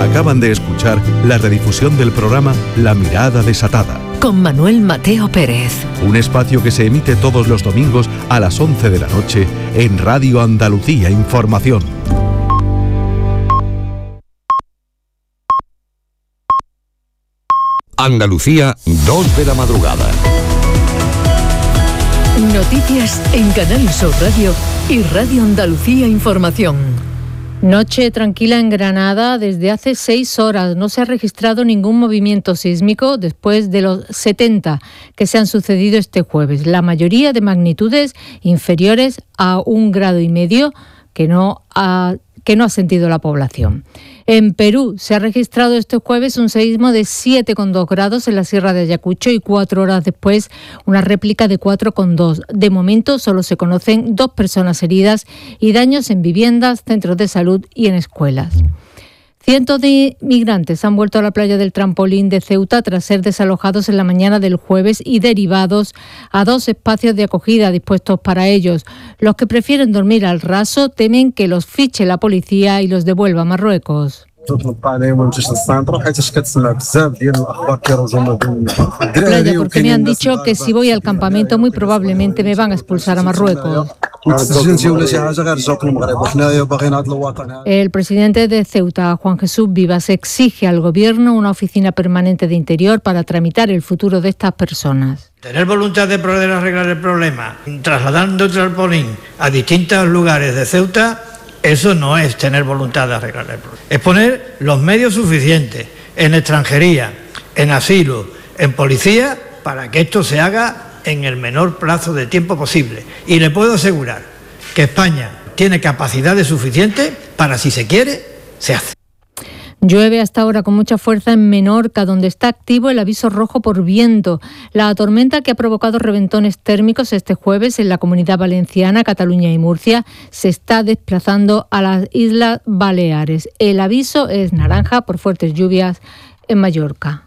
Acaban de escuchar la redifusión del programa La Mirada Desatada, con Manuel Mateo Pérez. Un espacio que se emite todos los domingos a las 11 de la noche en Radio Andalucía Información. Andalucía, 2 de la madrugada. Noticias en Canal Sur Radio y Radio Andalucía Información. Noche tranquila en Granada desde hace 6 horas. No se ha registrado ningún movimiento sísmico después de los 70 que se han sucedido este jueves. La mayoría de magnitudes inferiores a 1,5 grados que no ha sentido la población. En Perú se ha registrado este jueves un seísmo de 7,2 grados en la Sierra de Ayacucho y 4 horas después una réplica de 4,2. De momento solo se conocen 2 personas heridas y daños en viviendas, centros de salud y en escuelas. Cientos de migrantes han vuelto a la playa del Trampolín de Ceuta tras ser desalojados en la mañana del jueves y derivados a 2 espacios de acogida dispuestos para ellos. Los que prefieren dormir al raso temen que los fiche la policía y los devuelva a Marruecos. Playa, porque me han dicho que si voy al campamento muy probablemente me van a expulsar a Marruecos. El presidente de Ceuta, Juan Jesús Vivas, exige al gobierno una oficina permanente de interior para tramitar el futuro de estas personas. Tener voluntad de poder arreglar el problema, trasladando el trampolín a distintos lugares de Ceuta, eso no es tener voluntad de arreglar el problema. Es poner los medios suficientes en extranjería, en asilo, en policía, para que esto se haga en el menor plazo de tiempo posible. Y le puedo asegurar que España tiene capacidades suficientes para, si se quiere, se hace. Llueve hasta ahora con mucha fuerza en Menorca, donde está activo el aviso rojo por viento. La tormenta que ha provocado reventones térmicos este jueves en la Comunidad Valenciana, Cataluña y Murcia se está desplazando a las Islas Baleares. El aviso es naranja por fuertes lluvias en Mallorca.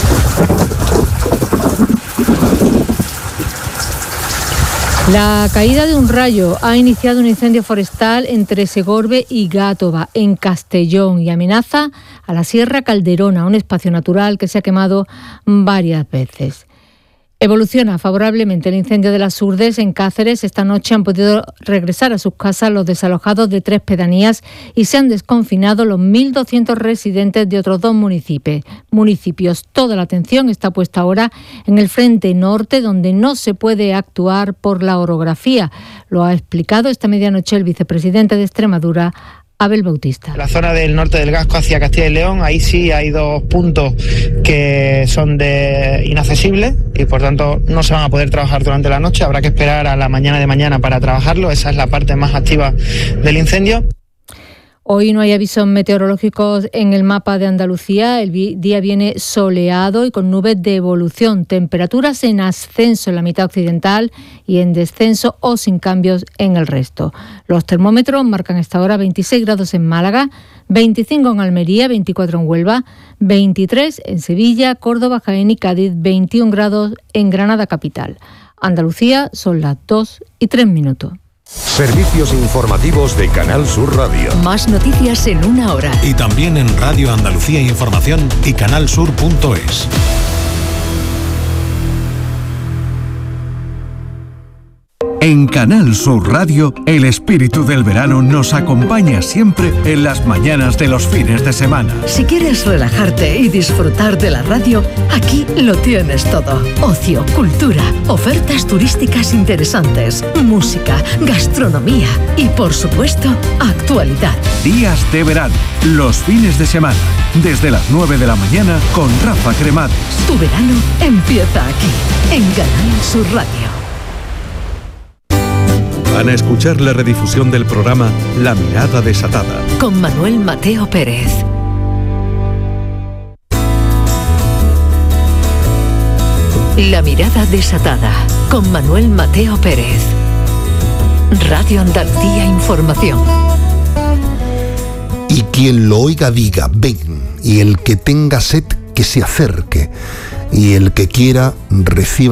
La caída de un rayo ha iniciado un incendio forestal entre Segorbe y Gátova, en Castellón, y amenaza a la Sierra Calderona, un espacio natural que se ha quemado varias veces. Evoluciona favorablemente el incendio de las Urdes en Cáceres. Esta noche han podido regresar a sus casas los desalojados de 3 pedanías y se han desconfinado los 1.200 residentes de otros 2 municipios. Toda la atención está puesta ahora en el frente norte, donde no se puede actuar por la orografía. Lo ha explicado esta medianoche el vicepresidente de Extremadura, Abel Bautista. La zona del norte del Gasco hacia Castilla y León, ahí sí hay 2 puntos que son inaccesibles y por tanto no se van a poder trabajar durante la noche. Habrá que esperar a la mañana de mañana para trabajarlo. Esa es la parte más activa del incendio. Hoy no hay avisos meteorológicos en el mapa de Andalucía. El día viene soleado y con nubes de evolución. Temperaturas en ascenso en la mitad occidental y en descenso o sin cambios en el resto. Los termómetros marcan hasta ahora 26 grados en Málaga, 25 en Almería, 24 en Huelva, 23 en Sevilla, Córdoba, Jaén y Cádiz, 21 grados en Granada capital. Andalucía son las 2:03. Servicios informativos de Canal Sur Radio. Más noticias en 1 hora. Y también en Radio Andalucía Información y canalsur.es. En Canal Sur Radio, el espíritu del verano nos acompaña siempre en las mañanas de los fines de semana. Si quieres relajarte y disfrutar de la radio, aquí lo tienes todo. Ocio, cultura, ofertas turísticas interesantes, música, gastronomía y, por supuesto, actualidad. Días de verano, los fines de semana, desde las 9 de la mañana con Rafa Cremades. Tu verano empieza aquí, en Canal Sur Radio. Van a escuchar la redifusión del programa La Mirada Desatada, con Manuel Mateo Pérez. La Mirada Desatada, con Manuel Mateo Pérez. Radio Andalucía Información. Y quien lo oiga diga, ven, y el que tenga sed que se acerque, y el que quiera reciba